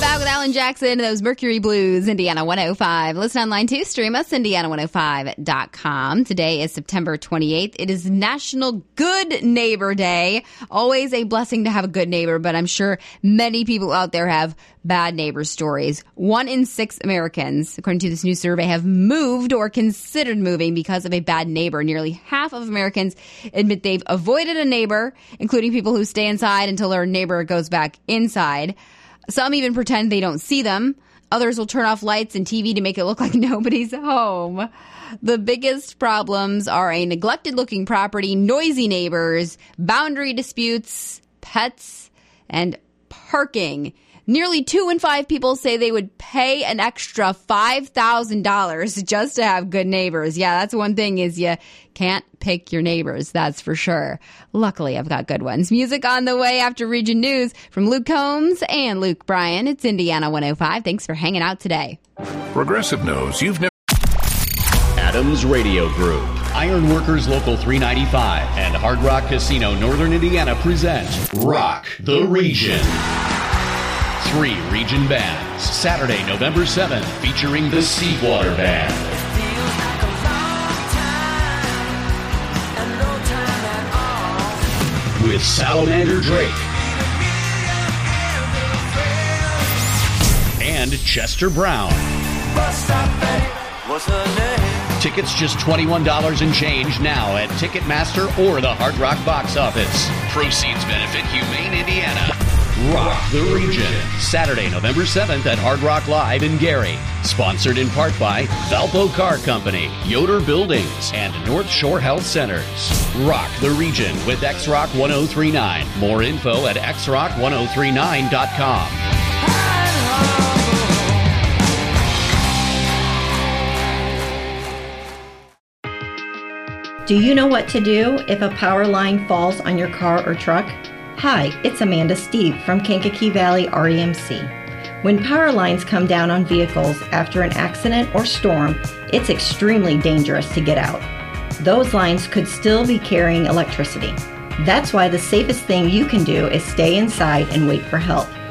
Back with Alan Jackson, those Mercury Blues, Indiana 105. Listen online too. Stream us, Indiana105.com. Today is September 28th. It is National Good Neighbor Day. Always a blessing to have a good neighbor, but I'm sure many people out there have bad neighbor stories. 1 in 6 Americans, according to this new survey, have moved or considered moving because of a bad neighbor. Nearly half of Americans admit they've avoided a neighbor, including people who stay inside until their neighbor goes back inside. Some even pretend they don't see them. Others will turn off lights and TV to make it look like nobody's home. The biggest problems are a neglected-looking property, noisy neighbors, boundary disputes, pets, and parking. Nearly 2 in 5 people say they would pay an extra $5,000 just to have good neighbors. Yeah, that's one thing is you can't pick your neighbors, that's for sure. Luckily, I've got good ones. Music on the way after Region News from Luke Combs and Luke Bryan. It's Indiana 105. Thanks for hanging out today. Progressive knows you've never... Adams Radio Group, Ironworkers Local 395, and Hard Rock Casino Northern Indiana present Rock the Region. 3 region bands, Saturday, November 7th, featuring the Seawater Band. With Salamander Drake. And Chester Brown. What's her name? Tickets just $21 and change now at Ticketmaster or the Hard Rock box office. Proceeds benefit Humane Indiana. Rock the Region, Saturday, November 7th at Hard Rock Live in Gary. Sponsored in part by Valpo Car Company, Yoder Buildings, and North Shore Health Centers. Rock the Region with X-Rock 1039. More info at xrock1039.com. Do you know what to do if a power line falls on your car or truck? Hi, it's Amanda Steve from Kankakee Valley REMC. When power lines come down on vehicles after an accident or storm, it's extremely dangerous to get out. Those lines could still be carrying electricity. That's why the safest thing you can do is stay inside and wait for help.